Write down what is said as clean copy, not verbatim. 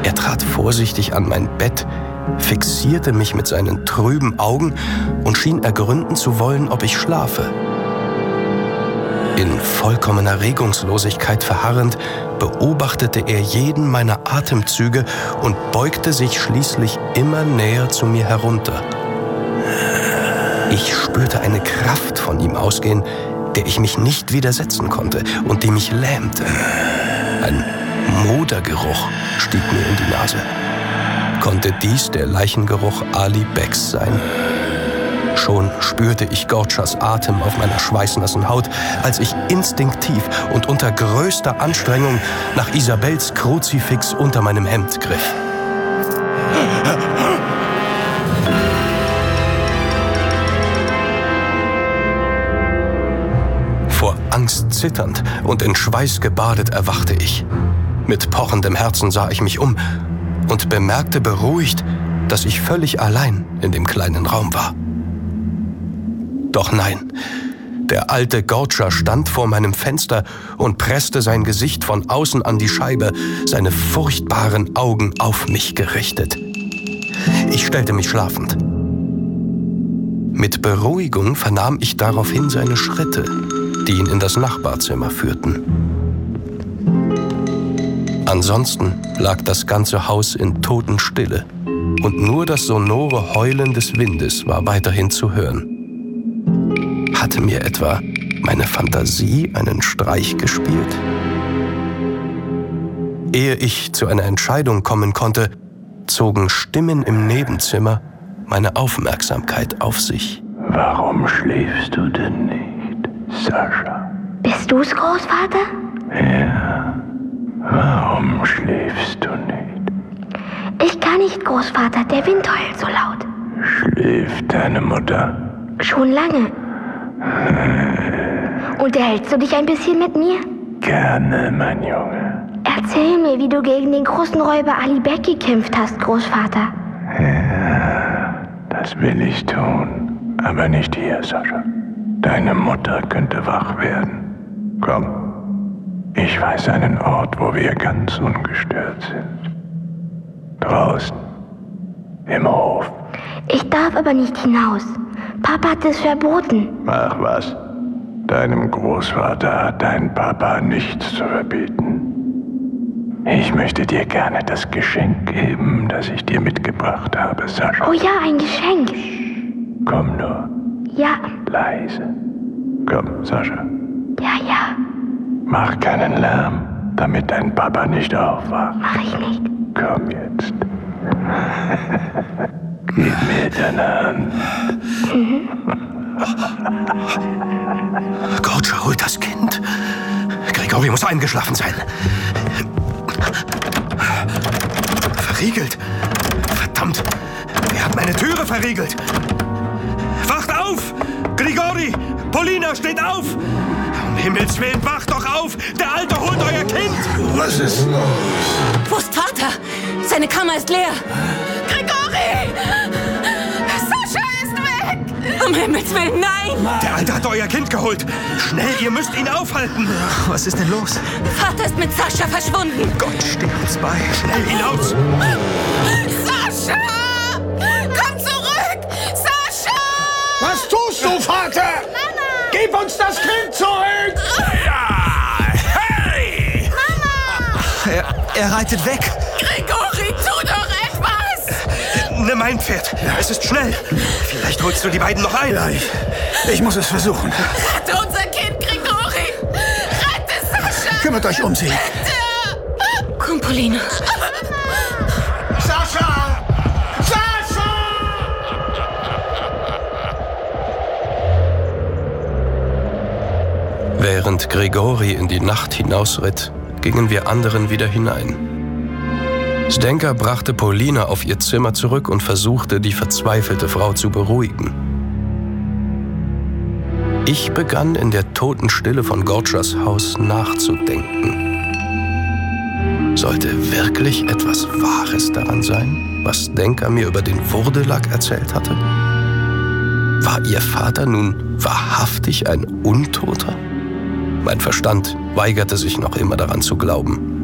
Er trat vorsichtig an mein Bett, fixierte mich mit seinen trüben Augen und schien ergründen zu wollen, ob ich schlafe. In vollkommener Regungslosigkeit verharrend, beobachtete er jeden meiner Atemzüge und beugte sich schließlich immer näher zu mir herunter. Ich spürte eine Kraft von ihm ausgehen, der ich mich nicht widersetzen konnte und die mich lähmte. Ein Modergeruch stieg mir in die Nase. Konnte dies der Leichengeruch Ali Becks sein? Schon spürte ich Gorchas Atem auf meiner schweißnassen Haut, als ich instinktiv und unter größter Anstrengung nach Isabels Kruzifix unter meinem Hemd griff. Vor Angst zitternd und in Schweiß gebadet erwachte ich. Mit pochendem Herzen sah ich mich um und bemerkte beruhigt, dass ich völlig allein in dem kleinen Raum war. Doch nein, der alte Gorcha stand vor meinem Fenster und presste sein Gesicht von außen an die Scheibe, seine furchtbaren Augen auf mich gerichtet. Ich stellte mich schlafend. Mit Beruhigung vernahm ich daraufhin seine Schritte, die ihn in das Nachbarzimmer führten. Ansonsten lag das ganze Haus in Totenstille und nur das sonore Heulen des Windes war weiterhin zu hören. Hatte mir etwa meine Fantasie einen Streich gespielt? Ehe ich zu einer Entscheidung kommen konnte, zogen Stimmen im Nebenzimmer meine Aufmerksamkeit auf sich. Warum schläfst du denn nicht, Sascha? Bist du's, Großvater? Ja. Warum schläfst du nicht? Ich kann nicht, Großvater. Der Wind heult so laut. Schläft deine Mutter? Schon lange. Unterhältst du dich ein bisschen mit mir? Gerne, mein Junge. Erzähl mir, wie du gegen den großen Räuber Ali Beck gekämpft hast, Großvater. Ja, das will ich tun. Aber nicht hier, Sascha. Deine Mutter könnte wach werden. Komm. Ich weiß einen Ort, wo wir ganz ungestört sind. Draußen. Im Hof. Ich darf aber nicht hinaus. Papa hat es verboten. Ach was. Deinem Großvater hat dein Papa nichts zu verbieten. Ich möchte dir gerne das Geschenk geben, das ich dir mitgebracht habe, Sascha. Oh ja, ein Geschenk. Komm nur. Ja. Leise. Komm, Sascha. Ja. Mach keinen Lärm, damit dein Papa nicht aufwacht. Mach ich nicht. Komm jetzt. Gib mir deine Hand. Gorcha holt das Kind. Grigori muss eingeschlafen sein. Verriegelt. Verdammt. Wer hat meine Türe verriegelt? Wacht auf! Grigori! Polina, steht auf! Um Himmels Willen, wacht doch auf! Der Alte holt euer Kind! Was ist los? Wo ist Vater? Seine Kammer ist leer. Grigori! Sascha ist weg! Um Himmels Willen, nein! Der Alte hat euer Kind geholt! Schnell, ihr müsst ihn aufhalten! Was ist denn los? Vater ist mit Sascha verschwunden. Gott steht uns bei. Schnell hinaus! Sascha! Komm zurück! Sascha! Was tust du, Vater? Mama! Gib uns das Kind zurück! Ja! Hey! Mama! Er reitet weg. Grigori, tu doch etwas! Nimm mein Pferd. Es ist schnell. Vielleicht holst du die beiden noch ein. Ja, ich muss es versuchen. Rette unser Kind, Grigori! Rette Sascha! Kümmert euch um sie. Komm, Polina. Sascha! Sascha! Während Grigori in die Nacht hinausritt, gingen wir anderen wieder hinein. Zdenka brachte Polina auf ihr Zimmer zurück und versuchte, die verzweifelte Frau zu beruhigen. Ich begann in der Totenstille von Gorchas Haus nachzudenken. Sollte wirklich etwas Wahres daran sein, was Zdenka mir über den Wurdelak erzählt hatte? War ihr Vater nun wahrhaftig ein Untoter? Mein Verstand weigerte sich noch immer daran zu glauben.